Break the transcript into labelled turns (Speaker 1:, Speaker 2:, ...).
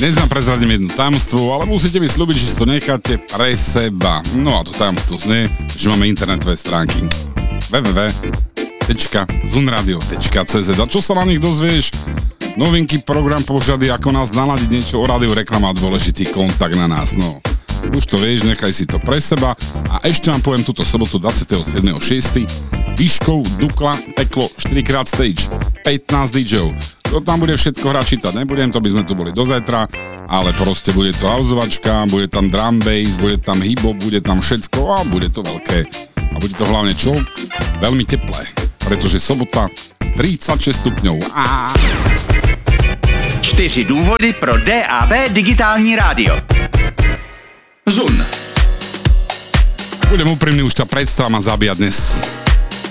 Speaker 1: Dnes vám prezradím jedno tajomstvo, ale musíte mi sľúbiť, že si to necháte pre seba. No a to tajomstvo znie, že máme internetové stránky www.zunradio.cz. A čo sa na nich dozvieš? Novinky, program, požiady, ako nás naladiť, niečo o rádiu, reklama, dôležitý kontakt na nás. No, už to vieš, nechaj si to pre seba. A ešte vám poviem túto sobotu 27.6. Výškov, Dukla, Peklo, 4x stage, 15 DJov. To tam bude všetko hrať čítať, nebudem, to by sme tu boli do zajtra, ale proste bude to houseovačka, bude tam drum bass, bude tam hip-hop, bude tam všetko a bude to veľké. A bude to hlavne čo? Veľmi teplé, pretože sobota 36 stupňov.
Speaker 2: 4 důvody pro DAB digitální rádio. Zun.
Speaker 1: Budem úprimný, už tá predstava ma zabíja dnes.